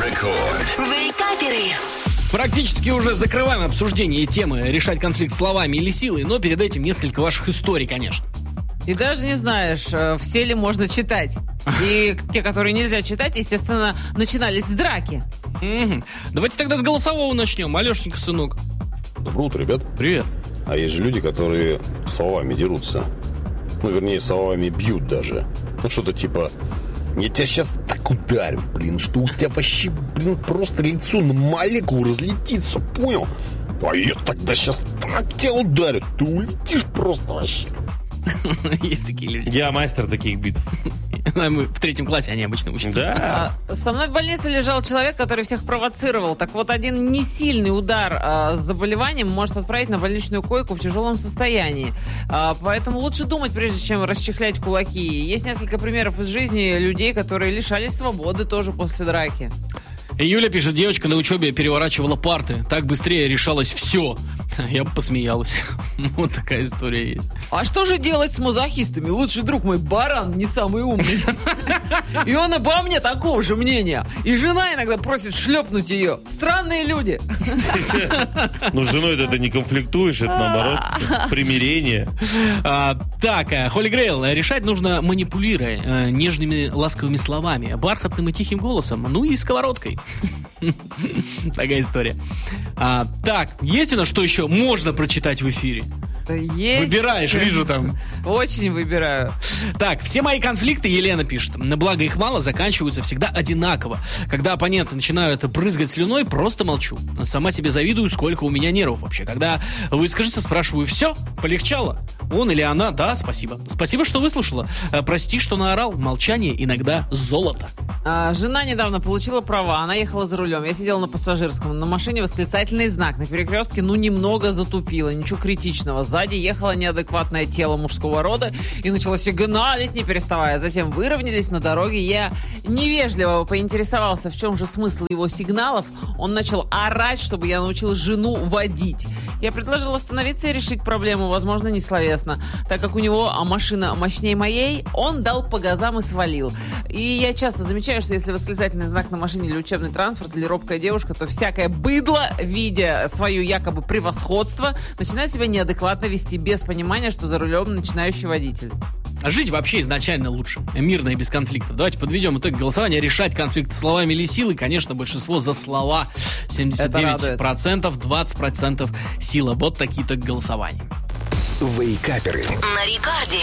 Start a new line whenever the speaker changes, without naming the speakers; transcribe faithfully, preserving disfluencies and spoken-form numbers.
Рекорд.
Вейкаперы.
Практически уже закрываем обсуждение темы решать конфликт словами или силой, но перед этим несколько ваших историй, конечно.
И даже не знаешь, все ли можно читать. И те, которые нельзя читать, естественно, начинались с драки.
Угу. Давайте тогда с голосового начнем. Алешенька, сынок.
Доброе утро, ребят.
Привет.
А есть же люди, которые словами дерутся. Ну, вернее, словами бьют даже. Ну, что-то типа: я тебя сейчас так ударю, блин, что у тебя вообще, блин, просто лицо на молекулу разлетится, понял? А я тогда сейчас так тебя ударю, ты улетишь просто вообще.
Есть такие люди.
Я мастер таких битв.
Мы в третьем классе они обычно учатся.
Да.
А, со мной в больнице лежал человек, который всех провоцировал. Так вот, один не сильный удар а, с заболеванием может отправить на больничную койку в тяжелом состоянии. А, поэтому лучше думать, прежде чем расчехлять кулаки. Есть несколько примеров из жизни людей, которые лишались свободы тоже после драки.
Юля пишет: девочка на учебе переворачивала парты. Так быстрее решалось все. Я бы посмеялась. Вот такая история есть.
А что же делать с мазохистами? Лучший друг мой баран не самый умный. И он обо мне такого же мнения. И жена иногда просит шлепнуть ее. Странные люди.
Ну, с женой-то ты не конфликтуешь, это наоборот примирение.
А, так, Холли Грейл, решать нужно манипулируя э, нежными ласковыми словами, бархатным и тихим голосом, ну и сковородкой. Такая история. А, так, есть у нас что еще можно прочитать в эфире?
Да есть.
Выбираешь, вижу там.
Очень выбираю.
Так, все мои конфликты, Елена пишет, на благо их мало, заканчиваются всегда одинаково. Когда оппоненты начинают брызгать слюной, просто молчу. Сама себе завидую, сколько у меня нервов вообще. Когда выскажется, спрашиваю: все, полегчало? Он или она: да, спасибо. Спасибо, что выслушала. Прости, что наорал. Молчание иногда золото.
А, жена недавно получила права, она ехала за рулем. Я сидела на пассажирском, на машине восклицательный знак. На перекрестке, ну, немного затупила, ничего критичного. Сзади ехало неадекватное тело мужского рода и начало сигналить, не переставая. Затем выровнялись на дороге. Я невежливо поинтересовался, в чем же смысл его сигналов. Он начал орать, чтобы я научил жену водить. Я предложил остановиться и решить проблему, возможно, не словесно. Так как у него а машина мощнее моей, он дал по газам и свалил. И я часто замечаю, что если восклицательный знак на машине или учебный транспорт, или робкая девушка, то всякое быдло, видя свое якобы превосходство, начинает себя неадекватно вести, без понимания, что за рулем начинающий водитель.
А жить вообще изначально лучше. Мирно и без конфликтов. Давайте подведем итог голосования. Решать конфликты словами или силой. Конечно, большинство за слова. семьдесят девять процентов, двадцать процентов сила. Вот такие итоги голосования.
Вейкаперы.
На рекорде.